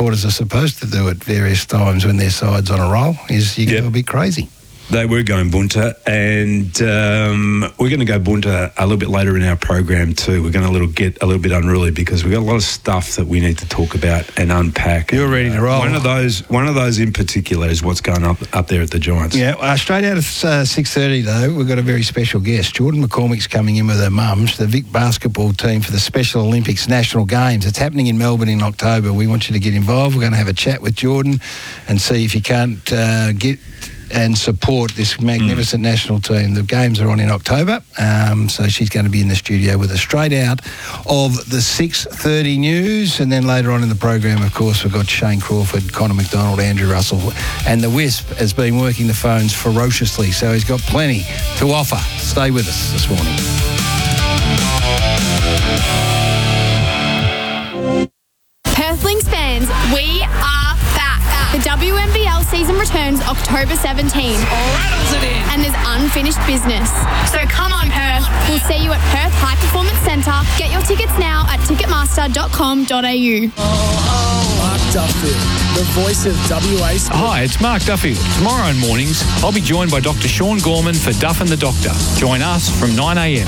reporters are supposed to do at various times when their side's on a roll, is you go a bit crazy. They were going bunter, and we're going to go bunter a little bit later in our program too. We're going to get a little bit unruly because we've got a lot of stuff that we need to talk about and unpack. You're ready to roll. One of those in particular is what's going up there at the Giants. Yeah, straight out of 6:30 though, we've got a very special guest. Jordan McCormick's coming in with her mums, the Vic basketball team for the Special Olympics National Games. It's happening in Melbourne in October. We want you to get involved. We're going to have a chat with Jordan and see if you can't get and support this magnificent national team. The games are on in October, so she's going to be in the studio with us straight out of the 6:30 news, and then later on in the program, of course, we've got Shane Crawford, Connor McDonald, Andrew Russell, and the Wisp has been working the phones ferociously, so he's got plenty to offer. Stay with us this morning. Perthlings fans, we are back. The WNBL season returns October 17. Rattles it in. And there's unfinished business. So come on, Perth. We'll see you at Perth High Performance Centre. Get your tickets now at ticketmaster.com.au. Mark Duffield, the voice of WA Sport. Hi, it's Mark Duffield. Tomorrow mornings, I'll be joined by Dr. Sean Gorman for Duff and the Doctor. Join us from 9 a.m.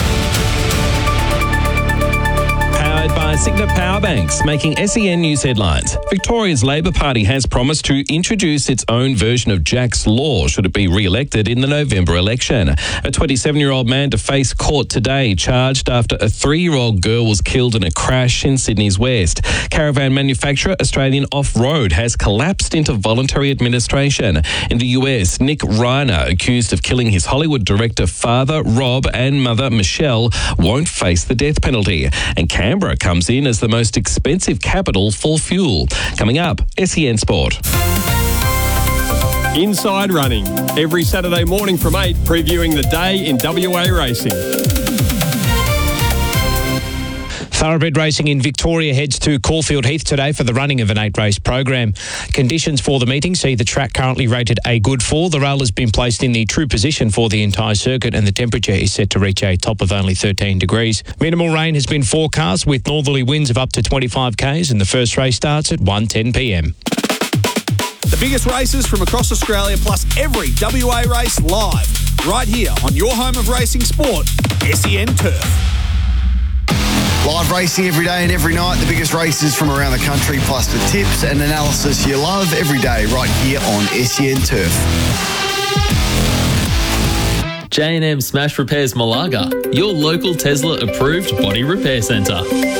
By Signet Power Banks, making SEN News headlines. Victoria's Labor Party has promised to introduce its own version of Jack's Law should it be re-elected in the November election. A 27-year-old man to face court today, charged after a 3-year-old girl was killed in a crash in Sydney's west. Caravan manufacturer Australian Off-Road has collapsed into voluntary administration. In the US, Nick Reiner, accused of killing his Hollywood director father Rob and mother Michelle, won't face the death penalty. And Canberra comes in as the most expensive capital for fuel. Coming up, SEN Sport. Inside Running, every Saturday morning from 8, previewing the day in WA racing. Thoroughbred racing in Victoria heads to Caulfield Heath today for the running of an 8-race program. Conditions for the meeting see the track currently rated a good 4. The rail has been placed in the true position for the entire circuit and the temperature is set to reach a top of only 13 degrees. Minimal rain has been forecast with northerly winds of up to 25 k's and the first race starts at 1:10 p.m. The biggest races from across Australia plus every WA race live right here on your home of racing sport, SEN Turf. Live racing every day and every night. The biggest races from around the country, plus the tips and analysis you love every day right here on SEN Turf. J&M Smash Repairs Malaga, your local Tesla approved body repair centre.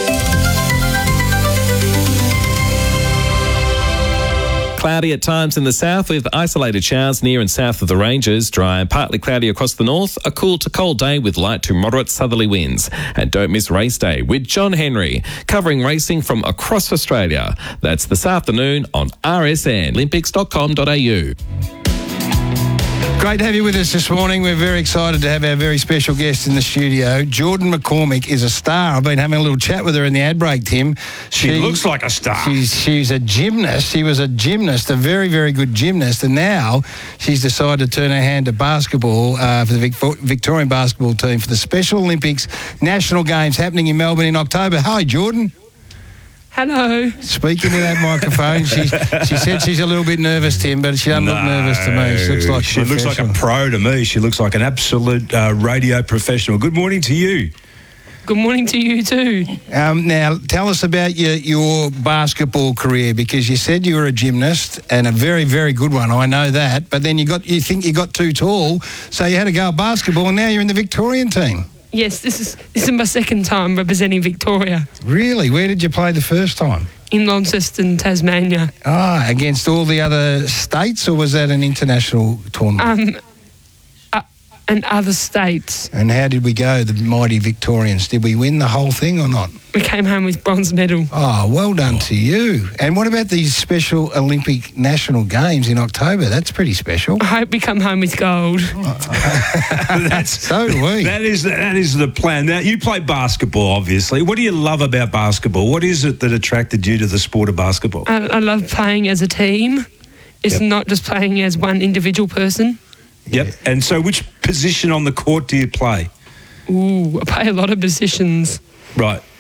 Cloudy at times in the south with isolated showers near and south of the ranges. Dry and partly cloudy across the north. A cool to cold day with light to moderate southerly winds. And don't miss race day with John Henry, covering racing from across Australia. That's this afternoon on RSN, olympics.com.au. Great to have you with us this morning. We're very excited to have our very special guest in the studio. Jordan McCormick is a star. I've been having a little chat with her in the ad break, Tim. She looks like a star. She's a gymnast. She was a gymnast, a very, very good gymnast, and now she's decided to turn her hand to basketball for the Victorian basketball team for the Special Olympics National Games happening in Melbourne in October. Hi, Jordan. Hello. Speaking to that microphone, she said she's a little bit nervous, Tim, but she doesn't look nervous to me. She looks like a pro to me. She looks like an absolute radio professional. Good morning to you. Good morning to you too. Now, tell us about your basketball career, because you said you were a gymnast and a very, very good one. I know that, but then you think you got too tall, so you had to go at basketball, and now you're in the Victorian team. Yes, this is my second time representing Victoria. Really? Where did you play the first time? In Launceston, Tasmania. Against all the other states, or was that an international tournament? And other states. And how did we go, the mighty Victorians? Did we win the whole thing or not? We came home with bronze medal. Oh, well done to you. And what about these Special Olympic National Games in October? That's pretty special. I hope we come home with gold. So do we. That is the plan. Now, you play basketball, obviously. What do you love about basketball? What is it that attracted you to the sport of basketball? I love playing as a team. It's not just playing as one individual person. Yep. And so which position on the court do you play? I play a lot of positions. Right.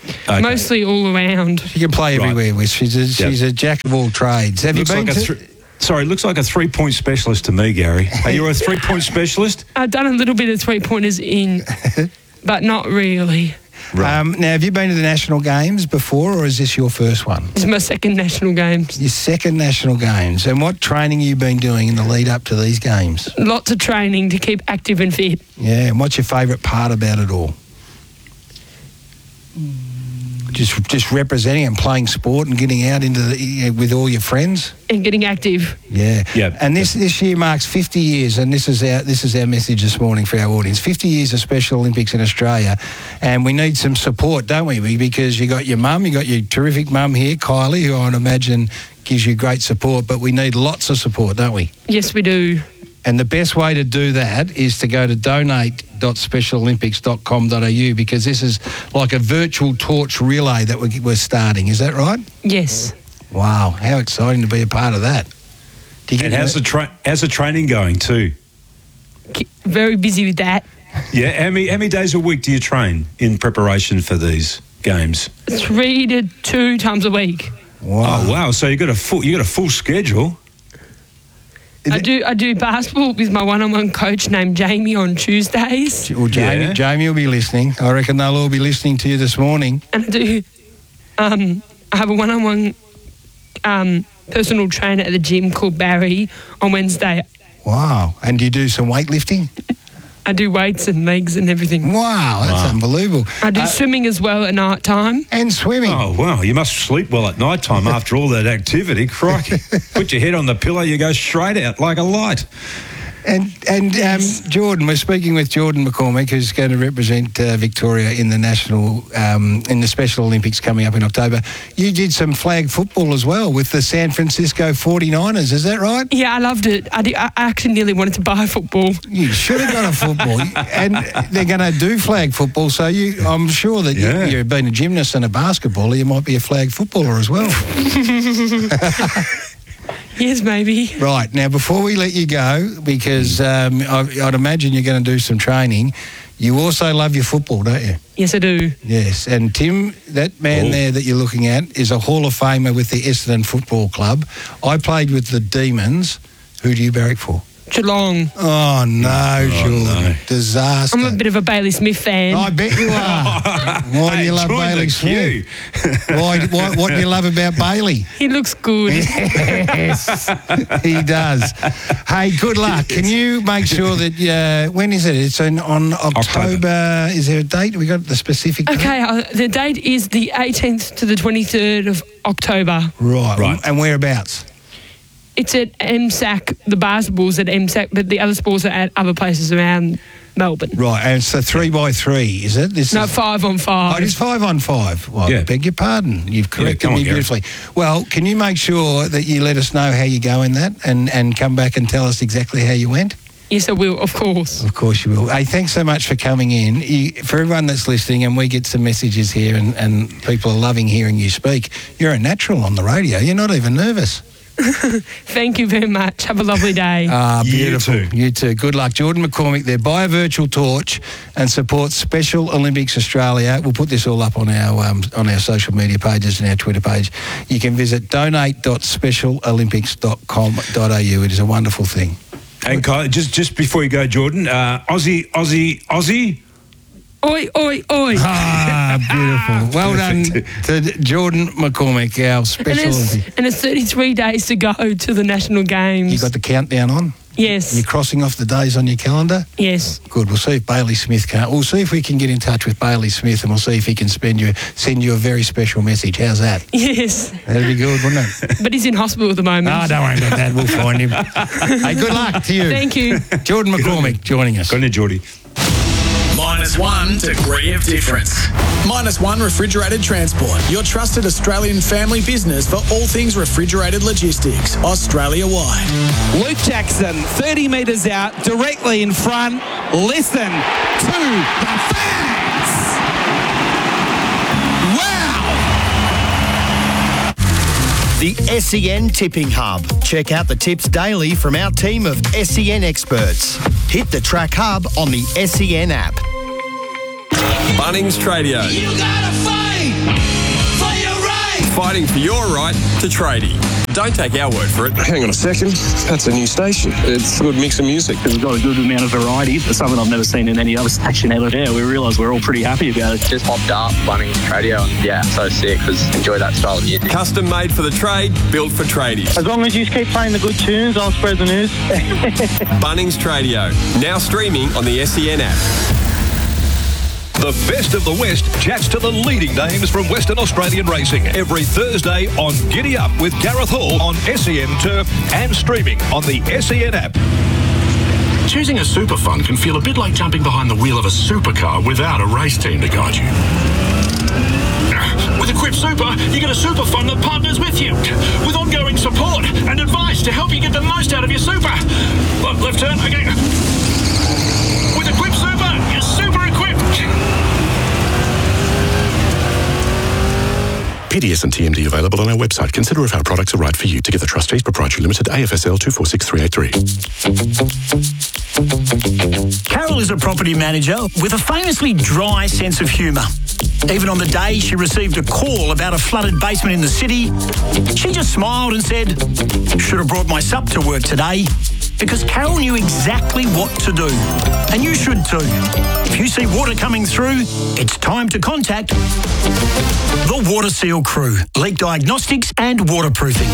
Okay. Mostly all around. She can play everywhere. With she's a jack of all trades. Have Looks you been like to? Sorry, looks like a 3-point specialist to me, Gary. Are you a 3-point specialist? I've done a little bit of 3-pointers but not really. Right. Now, have you been to the national games before, or is this your first one? It's my second national games. Your second national games. And what training have you been doing in the lead up to these games? Lots of training to keep active and fit. Yeah, and what's your favourite part about it all? Just representing and playing sport and getting out into with all your friends and getting active. Yeah. And this year marks 50 years, and this is our message this morning for our audience. 50 years of Special Olympics in Australia, and we need some support, don't we? Because you got your mum, you got your terrific mum here, Kylie, who I would imagine gives you great support. But we need lots of support, don't we? Yes, we do. And the best way to do that is to go to donate.specialolympics.com.au, because this is like a virtual torch relay that we're starting. Is that right? Yes. Wow, how exciting to be a part of that. And how's the training going too? Very busy with that. Yeah, how many days a week do you train in preparation for these games? 3 to 2 times a week. Wow. Oh wow! So you got a full schedule. I do basketball with my one-on-one coach named Jamie on Tuesdays. Well, Jamie will be listening. I reckon they'll all be listening to you this morning. And I do. I have a one-on-one personal trainer at the gym called Barry on Wednesday. Wow! And do you do some weightlifting? I do weights and legs and everything. Wow, that's unbelievable. I do swimming as well at night time. And swimming. Oh, wow. You must sleep well at night time after all that activity. Crikey. Put your head on the pillow, you go straight out like a light. And Jordan, we're speaking with Jordan McCormick, who's going to represent Victoria in the in the Special Olympics coming up in October. You did some flag football as well with the San Francisco 49ers, is that right? Yeah, I loved it. I actually nearly wanted to buy football. You should have got a football. And they're going to do flag football, so I'm sure that you've been a gymnast and a basketballer, you might be a flag footballer as well. Yes, maybe. Right. Now, before we let you go, because I'd imagine you're going to do some training, you also love your football, don't you? Yes, I do. Yes. And Tim, that man there that you're looking at is a Hall of Famer with the Essendon Football Club. I played with the Demons. Who do you barrack for? Geelong. Oh, no, Jordan. No. Disaster. I'm a bit of a Bailey Smith fan. I bet you are. Why do you love Bailey Smith? What do you love about Bailey? He looks good. Yes, he does. Hey, good luck. Can you make sure that, when is it? It's on October. Is there a date? Have we got the specific date? Okay, the date is the 18th to the 23rd of October. Right. And whereabouts? It's at MSAC. The basketball's at MSAC, but the other sports are at other places around Melbourne. Right, and it's a 3x3, is it? 5-on-5. Oh, it is 5-on-5. Well, I beg your pardon. You've corrected me beautifully. Well, can you make sure that you let us know how you go in that and come back and tell us exactly how you went? Yes, I will, of course. Of course you will. Hey, thanks so much for coming in. For everyone that's listening, and we get some messages here and people are loving hearing you speak, you're a natural on the radio. You're not even nervous. Thank you very much. Have a lovely day. Beautiful. You too. Good luck. Jordan McCormick there. Buy a virtual torch and support Special Olympics Australia. We'll put this all up on our social media pages and our Twitter page. You can visit donate.specialolympics.com.au. It is a wonderful thing. And Kyle, just before you go, Jordan, Aussie. Oi, oi, oi. Beautiful. Well done to Jordan McCormick, our special. And it's 33 days to go to the National Games. You got the countdown on? Yes. You're crossing off the days on your calendar? Yes. Good. We'll see if Bailey Smith can. We'll see if we can get in touch with Bailey Smith, and we'll see if he can send you a very special message. How's that? Yes. That'd be good, wouldn't it? But he's in hospital at the moment. Oh, don't worry about that. We'll find him. Hey, good luck to you. Thank you. Jordan McCormick joining us. Good on you, Geordie. -1 degree of difference. -1 Refrigerated Transport, your trusted Australian family business for all things refrigerated logistics, Australia-wide. Luke Jackson, 30 metres out, directly in front. Listen to the fans. Wow! The SEN Tipping Hub. Check out the tips daily from our team of SEN experts. Hit the Track Hub on the SEN app. Bunnings Tradio. You gotta fight fighting for your right to tradie. Don't take our word for it. Hang on a second. That's a new station. It's a good mix of music. It's got a good amount of variety. It's something I've never seen in any other station ever. Yeah, we realise we're all pretty happy about it. Just hopped up, Bunnings Radio, and yeah, so sick because enjoy that style of music. Custom made for the trade, built for tradies. As long as you keep playing the good tunes, I'll spread the news. Bunnings Radio, now streaming on the SEN app. The best of the West chats to the leading names from Western Australian racing every Thursday on Giddy Up with Gareth Hall on SEN Turf and streaming on the SEN app. Choosing a super fund can feel a bit like jumping behind the wheel of a supercar without a race team to guide you. With Equip Super, you get a super fund that partners with you, with ongoing support and advice to help you get the most out of your super. Left turn, okay. With Equip Super, you're super equipped. PDS and TMD available on our website. Consider if our products are right for you. Together Trustees Proprietary Limited, AFSL 246383. Carol is a property manager with a famously dry sense of humour. Even on the day she received a call about a flooded basement in the city, she just smiled and said, "Should have brought my sup to work today," because Carol knew exactly what to do. And you should too. If you see water coming through, it's time to contact the Water Seal crew. Leak diagnostics and waterproofing.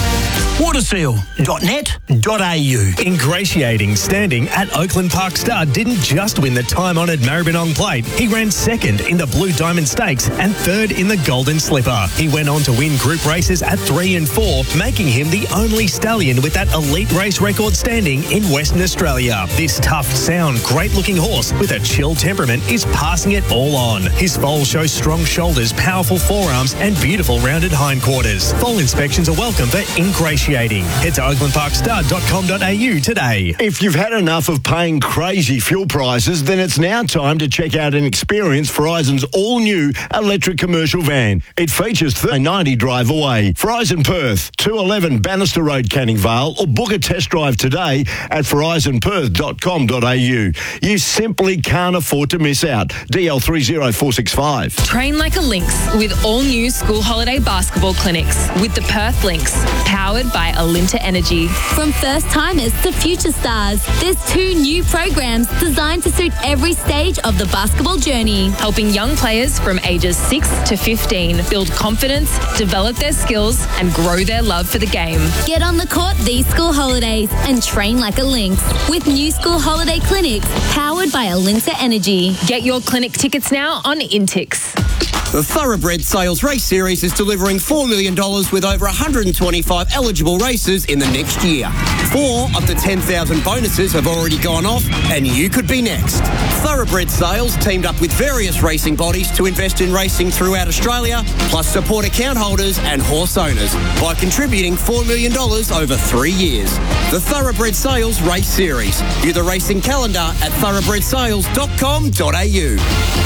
waterseal.net.au. Ingratiating standing at Oakland Park Star didn't just win the time-honoured Maribyrnong Plate. He ran second in the Blue Diamond Stakes and third in the Golden Slipper. He went on to win group races at 3 and 4, making him the only stallion with that elite race record standing in Western Australia. This tough, sound, great-looking horse with a chill temperament is passing it all on. His foal shows strong shoulders, powerful forearms and beautiful rounded hindquarters. Foal inspections are welcome for ingratiating. Head to oaklandparkstar.com.au today. If you've had enough of paying crazy fuel prices, then it's now time to check out and experience Verizon's all-new electric commercial van. It features 390 drive away. Verizon Perth, 211 Bannister Road, Canning Vale, or book a test drive today at verizonperth.com.au. You simply can't afford to miss out. DL30465. Train like a Lynx with all new school holiday basketball clinics with the Perth Lynx, powered by Alinta Energy. From first timers to future stars, there's 2 new programs designed to suit every stage of the basketball journey, helping young players from ages 6 to 15 build confidence, develop their skills, and grow their love for the game. Get on the court these school holidays and train like a Lynx with new school holiday clinics powered by Alinta Energy. Get your clinic tickets now on Intix. The Thoroughbred Sales Race Series is delivering $4 million with over 125 eligible races in the next year. 4 of the 10,000 bonuses have already gone off, and you could be next. Thoroughbred Sales teamed up with various racing bodies to invest in racing throughout Australia, plus support account holders and horse owners by contributing $4 million over 3 years. The Thoroughbred Sales Race Series. View the racing calendar at thoroughbredsales.com.au.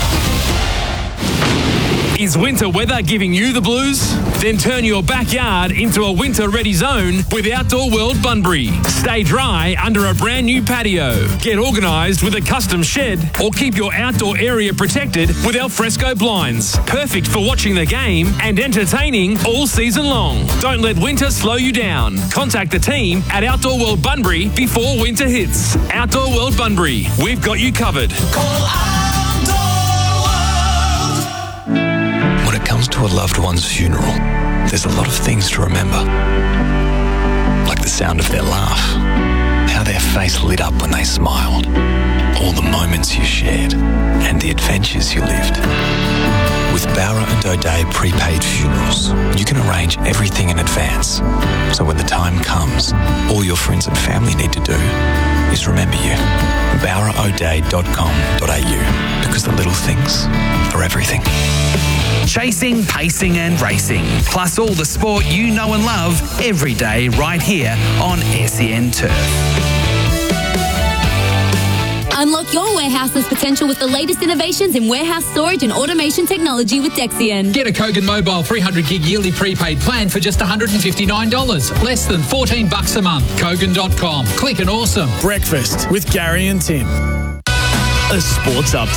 Is winter weather giving you the blues? Then turn your backyard into a winter-ready zone with Outdoor World Bunbury. Stay dry under a brand new patio. Get organised with a custom shed or keep your outdoor area protected with alfresco blinds. Perfect for watching the game and entertaining all season long. Don't let winter slow you down. Contact the team at Outdoor World Bunbury before winter hits. Outdoor World Bunbury. We've got you covered. When it comes to a loved one's funeral, there's a lot of things to remember. Like the sound of their laugh, how their face lit up when they smiled, all the moments you shared, and the adventures you lived. With Bowra and O'Dea Prepaid Funerals, you can arrange everything in advance. So when the time comes, all your friends and family need to do is remember you. BowraO'Dea.com.au, because the little things are everything. Chasing, pacing and racing, plus all the sport you know and love every day right here on SEN Turf. Unlock your warehouse's potential with the latest innovations in warehouse storage and automation technology with Dexion. Get a Kogan Mobile 300 gig yearly prepaid plan for just $159, less than $14 a month. Kogan.com. Click and awesome. Breakfast with Gary and Tim. A sports update.